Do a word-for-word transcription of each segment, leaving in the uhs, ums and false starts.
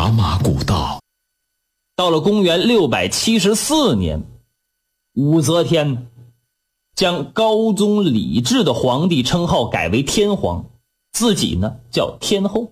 茶马古道。 到了公元六百七十四年，武则天将高宗李治的皇帝称号改为天皇，自己呢叫天后。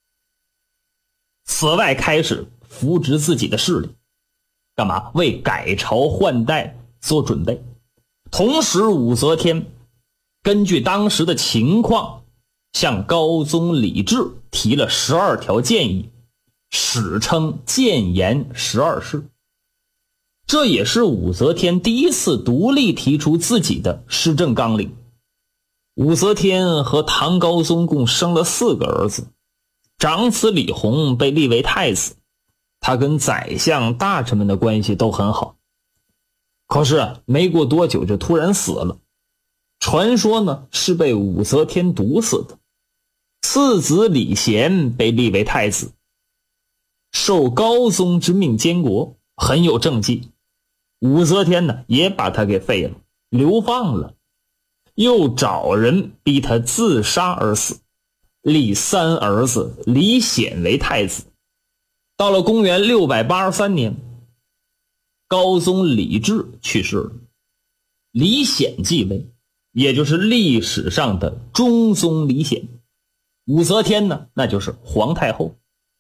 此外开始扶植自己的势力，干嘛？为改朝换代做准备。同时武则天根据当时的情况，向高宗李治提了十二条建议，史称谏言十二事。这也是武则天第一次独立提出自己的施政纲领。武则天和唐高宗共生了四个儿子，长子李弘被立为太子，他跟宰相大臣们的关系都很好。可是没过多久就突然死了，传说呢是被武则天毒死的。次子李贤被立为太子，受高宗之命监国，很有政绩。武则天呢也把他给废了，流放了，又找人逼他自杀而死，立三儿子李显为太子。到了公元六百八十三年，高宗李治去世了，李显继位，也就是历史上的中宗李显。武则天呢那就是皇太后。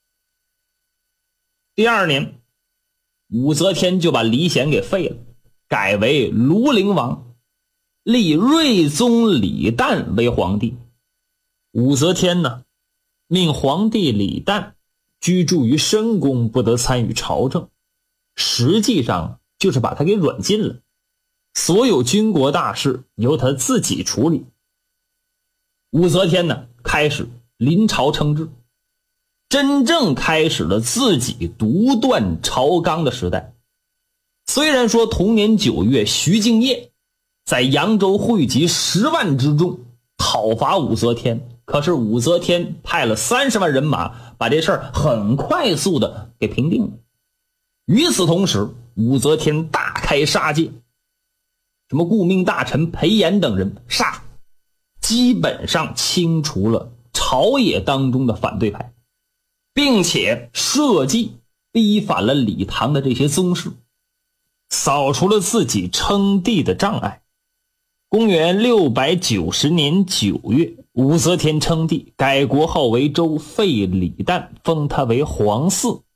第二年，武则天就把李显给废了，改为庐陵王，立睿宗李旦为皇帝。武则天呢命皇帝李旦居住于深宫，不得参与朝政，实际上就是把他给软禁了，所有军国大事由他自己处理。武则天呢开始临朝称制，真正开始了自己独断朝纲的时代。虽然说同年九月，徐敬业在扬州汇集十万之众讨伐武则天，可是武则天派了三十万人马，把这事儿很快速的给平定了。与此同时，武则天大开杀戒，什么顾命大臣裴炎等人杀，基本上清除了朝野当中的反对派，并且设计逼反了李唐的这些宗室，扫除了自己称帝的障碍。公元六百九十年九月，武则天称帝，改国号为周，废李旦，封他为皇嗣，